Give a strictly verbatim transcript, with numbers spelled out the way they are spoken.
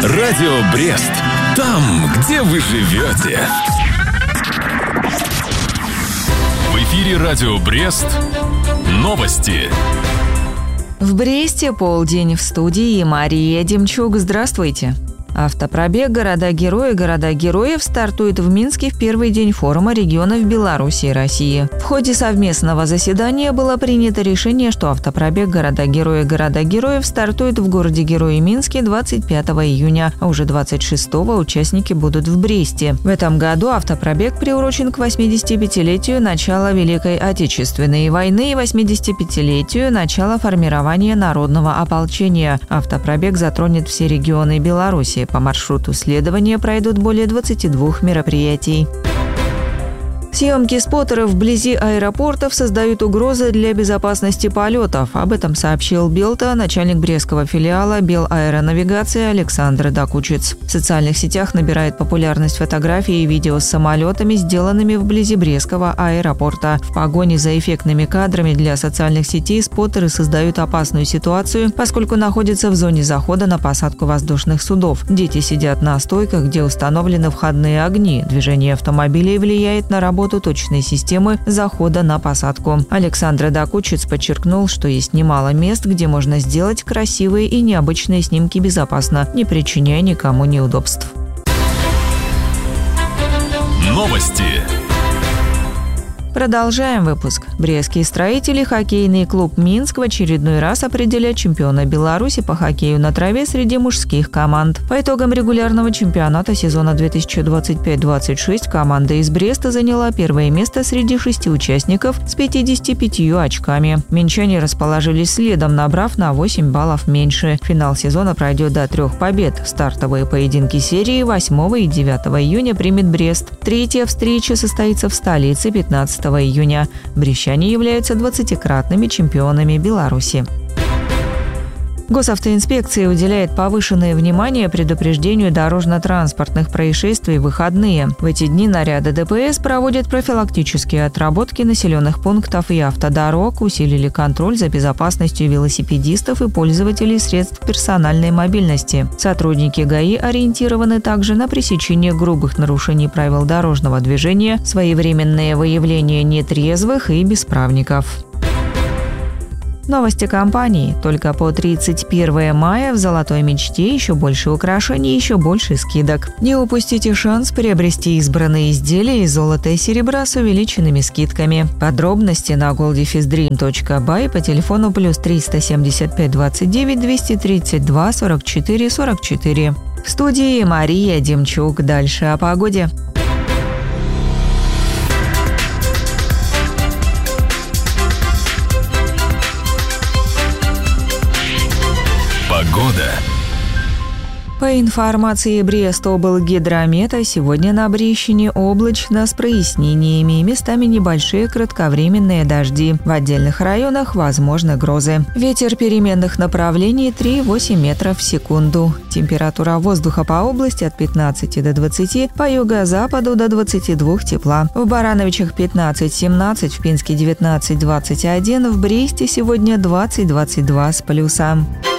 Радио Брест. Там, где вы живете. В эфире Радио Брест. Новости. В Бресте полдень, в студии Мария Демчук. Здравствуйте. Автопробег «Города-герои города-героев» стартует в Минске в первый день форума регионов Беларуси и России. В ходе совместного заседания было принято решение, что автопробег «Города-герои города-героев» стартует в городе-герое Минске двадцать пятого июня, а уже двадцать шестого участники будут в Бресте. В этом году автопробег приурочен к восьмидесятипятилетию начала Великой Отечественной войны и восьмидесятипятилетию начала формирования народного ополчения. Автопробег затронет все регионы Беларуси. По маршруту следования пройдут более двадцати двух мероприятий. Съемки споттеров вблизи аэропортов создают угрозы для безопасности полетов. Об этом сообщил Белта начальник брестского филиала Белаэронавигации Александр Дакучец. В социальных сетях набирает популярность фотографии и видео с самолетами, сделанными вблизи брестского аэропорта. В погоне за эффектными кадрами для социальных сетей споттеры создают опасную ситуацию, поскольку находятся в зоне захода на посадку воздушных судов. Дети сидят на стойках, где установлены входные огни. Движение автомобилей влияет на работу точечной системы захода на посадку. Александр Дакучец подчеркнул, что есть немало мест, где можно сделать красивые и необычные снимки безопасно, не причиняя никому неудобств. Новости. Продолжаем выпуск. Брестские строители хоккейный клуб «Минск» в очередной раз определяет чемпиона Беларуси по хоккею на траве среди мужских команд. По итогам регулярного чемпионата сезона две тысячи двадцать пять двадцать шесть команда из Бреста заняла первое место среди шести участников с пятьюдесятью пятью очками. Минчане расположились следом, набрав на восемь баллов меньше. Финал сезона пройдет до трех побед. Стартовые поединки серии восьмого и девятого июня примет Брест. Третья встреча состоится в столице пятнадцатого июня. Брестчане являются двадцатикратными чемпионами Беларуси. Госавтоинспекция уделяет повышенное внимание предупреждению дорожно-транспортных происшествий в выходные. В эти дни наряды ДПС проводят профилактические отработки населенных пунктов и автодорог, усилили контроль за безопасностью велосипедистов и пользователей средств персональной мобильности. Сотрудники ГАИ ориентированы также на пресечение грубых нарушений правил дорожного движения, своевременное выявление нетрезвых и бесправников. Новости компании. Только по тридцать первого мая в «Золотой мечте» еще больше украшений, еще больше скидок. Не упустите шанс приобрести избранные изделия из золота и серебра с увеличенными скидками. Подробности на goldifisdream точка by по телефону плюс триста семьдесят пять двадцать девять двести тридцать два сорок четыре сорок четыре. В студии Мария Демчук. Дальше о погоде. Погода. По информации Брестоблгидромета, сегодня на Брестщине облачно с прояснениями, местами небольшие кратковременные дожди. В отдельных районах возможны грозы. Ветер переменных направлений три-восемь метров в секунду. Температура воздуха по области от пятнадцати до двадцати, по юго-западу до двадцати двух тепла. В Барановичах пятнадцать-семнадцать, в Пинске девятнадцать-двадцать один, в Бресте сегодня двадцать-двадцать два с плюсом.